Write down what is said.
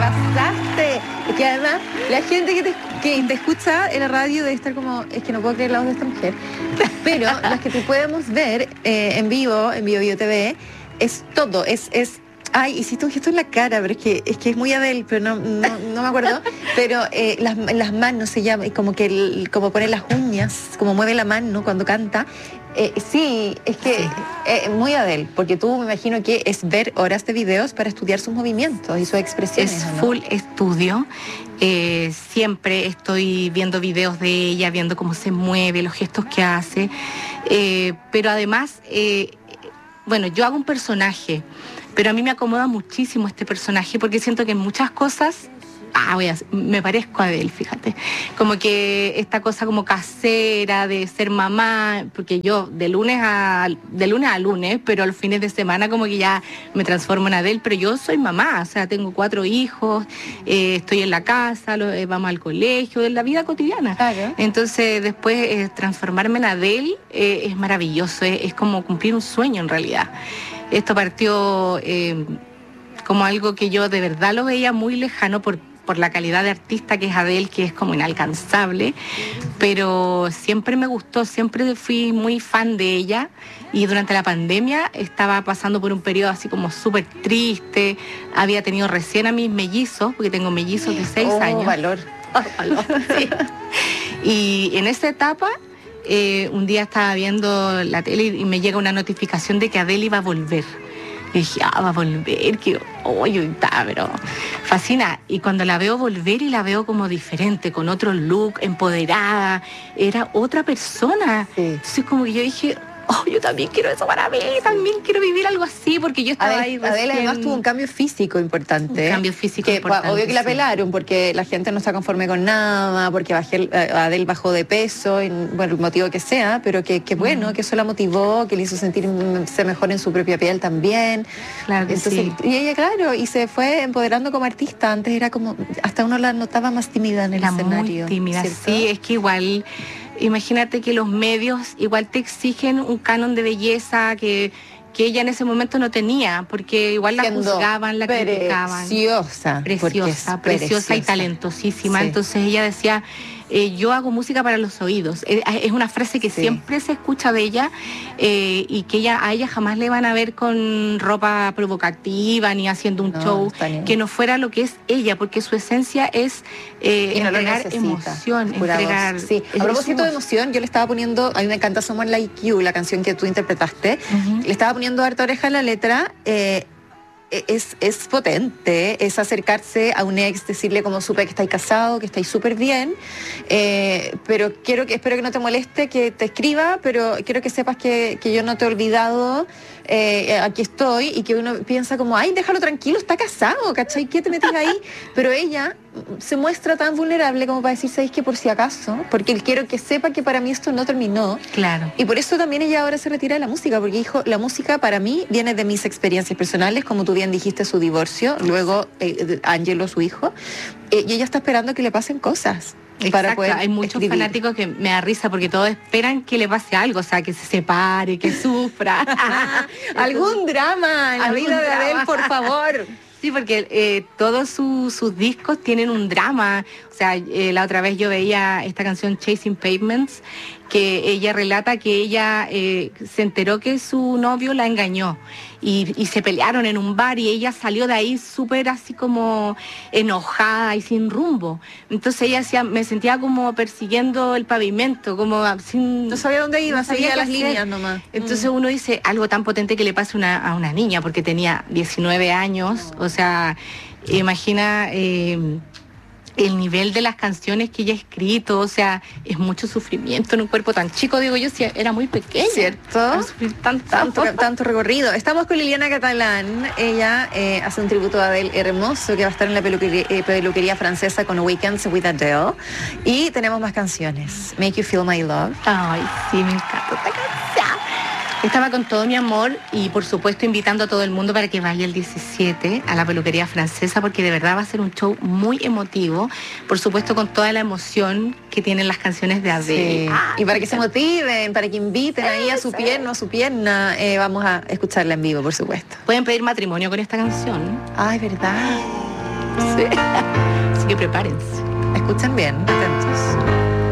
pasaste. Es que además, la gente que te escucha en la radio debe estar como, es que no puedo creer la voz de esta mujer. Pero las que te podemos ver en vivo, en Bio Bio TV, es todo, ay, hiciste un gesto en la cara, pero es que es muy Adele, pero no me acuerdo. Pero las manos se llama, como como pone las uñas, como mueve la mano cuando canta. Sí, es que muy Adele, porque tú me imagino que es ver horas de videos para estudiar sus movimientos y sus expresiones. Es ¿no? full estudio. Siempre estoy viendo videos de ella, viendo cómo se mueve, los gestos que hace. Pero además, bueno, yo hago un personaje, pero a mí me acomoda muchísimo este personaje porque siento que en muchas cosas me parezco a Adele, fíjate. Como que esta cosa como casera de ser mamá, porque yo de lunes a lunes, pero a los fines de semana como que ya me transformo en Adele, pero yo soy mamá, o sea, tengo 4 hijos, estoy en la casa, vamos al colegio, en la vida cotidiana. Claro. Entonces después transformarme en Adele es maravilloso, es como cumplir un sueño en realidad. Esto partió como algo que yo de verdad lo veía muy lejano por la calidad de artista que es Adele, que es como inalcanzable, pero siempre me gustó, siempre fui muy fan de ella y durante la pandemia estaba pasando por un periodo así como súper triste, había tenido recién a mis mellizos, porque tengo mellizos de 6 años. Valor. Valor, sí. Y en esa etapa un día estaba viendo la tele y me llega una notificación de que Adele iba a volver. Y dije, va a volver, que está, pero fascina. Y cuando la veo volver y la veo como diferente, con otro look, empoderada, era otra persona. Sí. Entonces como que yo dije, yo también quiero eso para mí, también quiero vivir algo así, porque yo estaba ahí recién... Adele además tuvo un cambio físico importante. Un cambio físico importante. Obvio que la pelaron, porque la gente no está conforme con nada, porque Adele bajó de peso, bueno, el motivo que sea, pero que bueno, que eso la motivó, que le hizo sentirse mejor en su propia piel también. Claro que entonces, sí. Y ella, claro, y se fue empoderando como artista. Antes era como, hasta uno la notaba más tímida en el escenario. Muy tímida, ¿cierto? sí, es que igual... Imagínate que los medios igual te exigen un canon de belleza que ella en ese momento no tenía, porque igual la juzgaban, la criticaban. Preciosa y talentosísima. Sí. Entonces ella decía, yo hago música para los oídos. Es una frase que siempre se escucha de ella y que a ella jamás le van a ver con ropa provocativa ni haciendo un show que no fuera lo que es ella, porque su esencia es entregar emoción. Sí. A propósito de emoción, yo le estaba poniendo, a mí me encanta Someone Like You, la canción que tú interpretaste, le estaba poniendo harta oreja a la letra. Es potente, es acercarse a un ex, decirle como supe que estáis casado, que estáis súper bien, pero espero que no te moleste que te escriba, pero quiero que sepas que yo no te he olvidado, aquí estoy, y que uno piensa como, ay, déjalo tranquilo, está casado, ¿cachai? ¿Qué te metes ahí? Pero ella se muestra tan vulnerable como para decir, ¿sabéis que por si acaso? Porque quiero que sepa que para mí esto no terminó. Claro. Y por eso también ella ahora se retira de la música, porque dijo, la música para mí viene de mis experiencias personales, como tú bien dijiste, su divorcio, luego Angelo, su hijo, y ella está esperando que le pasen cosas. Para poder hay muchos fanáticos que me da risa porque todos esperan que le pase algo, o sea, que se separe, que sufra. Algún drama en la vida de Adele, por favor. Sí, porque todos sus discos tienen un drama. O sea, la otra vez yo veía esta canción Chasing Pavements, que ella relata que ella se enteró que su novio la engañó y se pelearon en un bar y ella salió de ahí súper así como enojada y sin rumbo. Entonces ella decía, me sentía como persiguiendo el pavimento, como sin... No sabía dónde iba, seguía las líneas nomás. Entonces uno dice, algo tan potente que le pase a una niña, porque tenía 19 años, o sea, imagina... el nivel de las canciones que ella ha escrito, o sea, es mucho sufrimiento en un cuerpo tan chico, digo yo, si era muy pequeña. ¿Cierto? Sufrir tanto recorrido. Estamos con Liliana Catalán, ella hace un tributo a Adele hermoso que va a estar en la peluquería francesa con Weekends with Adele, y tenemos más canciones. Make You Feel My Love. Ay, sí, me encanta esta canción. Estaba con todo mi amor y por supuesto invitando a todo el mundo para que vaya el 17 a la peluquería francesa, porque de verdad va a ser un show muy emotivo, por supuesto con toda la emoción que tienen las canciones de Adele. Sí. Y para que se motiven, para que inviten ahí a su pierna, vamos a escucharla en vivo, por supuesto. Pueden pedir matrimonio con esta canción. Ay, verdad. Sí. Así que prepárense. Escuchen bien, atentos.